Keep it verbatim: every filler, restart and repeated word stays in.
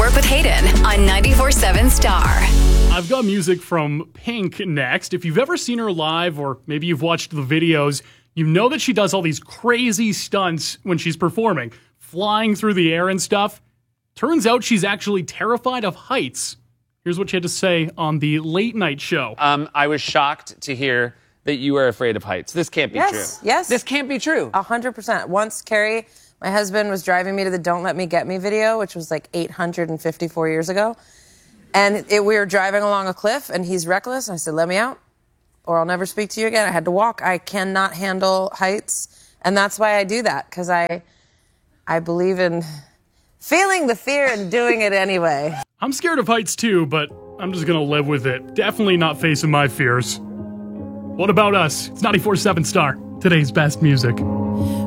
Work with Hayden on ninety-four seven Star. I've got music from Pink next. If you've ever seen her live, or maybe you've watched the videos, you know that she does all these crazy stunts when she's performing, flying through the air and stuff. Turns out she's actually terrified of heights. Here's what she had to say on the late night show. Um, I was shocked to hear that you are afraid of heights. This can't be yes, true. Yes, yes. This can't be true. A hundred percent. Once, Carrie, my husband, was driving me to the Don't Let Me Get Me video, which was like eight hundred fifty-four years ago. And it, we were driving along a cliff, and he's reckless. And I said, let me out, or I'll never speak to you again. I had to walk. I cannot handle heights. And that's why I do that, because I, I believe in feeling the fear and doing it anyway. I'm scared of heights too, but I'm just going to live with it. Definitely not facing my fears. What about us? It's ninety-four seven Star, today's best music.